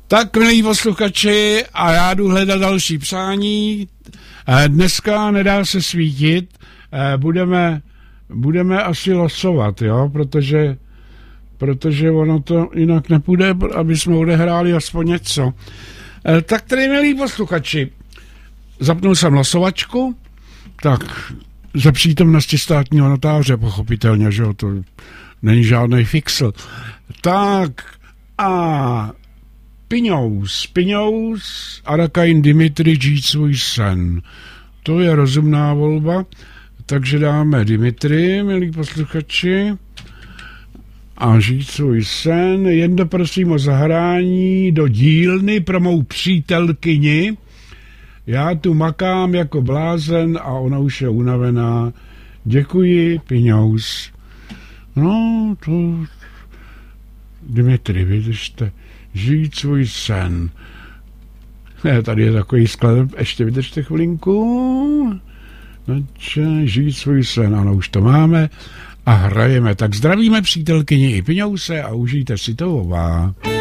Tak, milí posluchači, a já jdu hledat další přání. Dneska nedá se svítit, budeme asi losovat, jo, protože ono to jinak nepůjde, aby jsme odehráli aspoň něco. Tak tady, milí posluchači, zapnul jsem losovačku, tak za přítomnosti státního notáře, pochopitelně, že jo, to není žádný fixl. Tak a Piňous, Arakain Dimitri, žít svůj sen. To je rozumná volba, takže dáme Dimitri, milí posluchači, a žít svůj sen. Jen prosím o zahrání do dílny pro mou přítelkyni. Já tu makám jako blázen a ona už je unavená. Děkuji, Piňous. No, to... Dimitri, vydržte. Žít svůj sen. Tady je takový sklad, ještě vydržte chvilinku. Žít svůj sen, ano, už to máme a hrajeme. Tak zdravíme přítelkyni i Piňouse a užijte si to, ová.